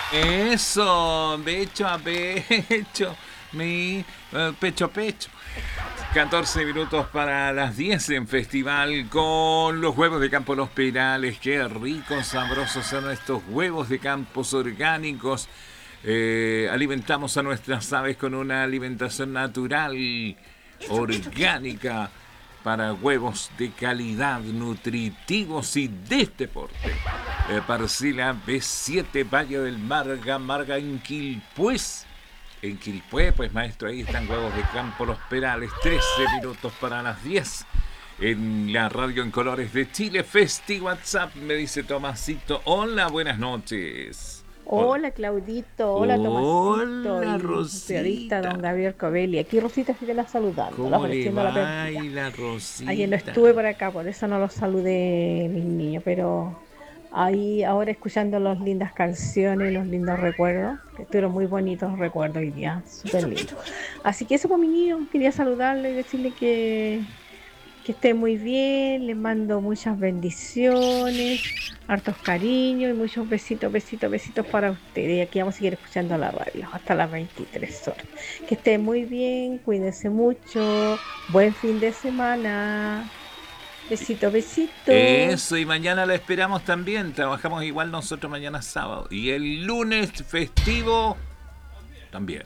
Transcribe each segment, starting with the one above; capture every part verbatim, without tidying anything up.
Eso, pecho a pecho, mi eh, pecho a pecho. catorce minutos para las diez en festival con los huevos de campo Los Perales. Qué ricos, sabrosos son estos huevos de campos orgánicos. Eh, alimentamos a nuestras aves con una alimentación natural, orgánica, para huevos de calidad, nutritivos y de deporte. Eh, Parcela B siete, Valle del Marga, Marga en Quilpués. En Quilpué, pues maestro, ahí están huevos de campo Los Perales. trece minutos para las diez. En la radio en colores de Chile, Festi WhatsApp, me dice Tomasito. Hola, buenas noches. Hola. Hola Claudito, hola Tomasito Hola, y el periodista don Rosita. Gabriel Covelli. Aquí Rosita Fidela saludándolos, ¿Cómo le ofreciendo la va, perdida. la Ayer no Rosita? estuve por acá, por eso no los saludé, mis niños, pero ahí ahora escuchando las lindas canciones, los lindos recuerdos, que estuvieron muy bonitos los recuerdos hoy día, súper lindos. Así que eso, pues mi niño, quería saludarle y decirle que que esté muy bien, les mando muchas bendiciones, hartos cariños y muchos besitos, besitos, besitos para ustedes. Y aquí vamos a seguir escuchando la radio hasta las veintitrés horas. Que estén muy bien, cuídense mucho, buen fin de semana. Besito, besito. Eso, y mañana la esperamos también. Trabajamos igual nosotros mañana sábado. Y el lunes festivo también.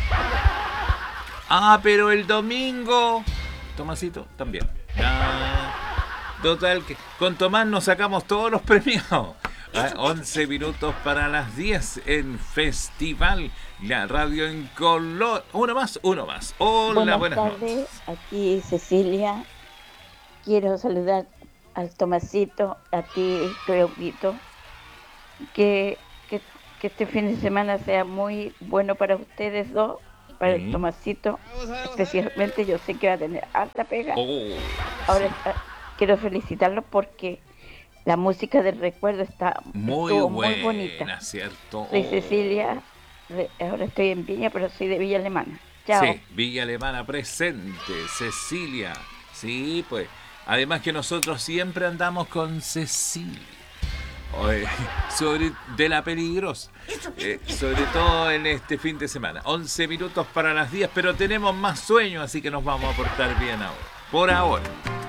Ah, pero el domingo, Tomasito, también. Ah, total, que con Tomás nos sacamos todos los premios. Ah, once minutos para las diez en Festival, la radio en color. Uno más, uno más. Hola, Buenas buenas tardes, noches. aquí Cecilia. Quiero saludar al Tomasito, a ti, Claudito. Que, que, que este fin de semana sea muy bueno para ustedes dos, para el Sí. Tomasito. Especialmente yo sé que va a tener alta pega. Oh, Ahora sí. está- quiero felicitarlos porque la música del recuerdo está, Muy estuvo muy bonita. buena, ¿cierto? Soy Oh. Cecilia, re- ahora estoy en Viña, pero soy de Villa Alemana. Chao. Sí, Villa Alemana presente, Cecilia. Sí, pues. Además que nosotros siempre andamos con Cecilia. Oye, sobre de la peligrosa. Eh, sobre todo en este fin de semana. once minutos para las diez, pero tenemos más sueño, así que nos vamos a portar bien ahora. Por ahora.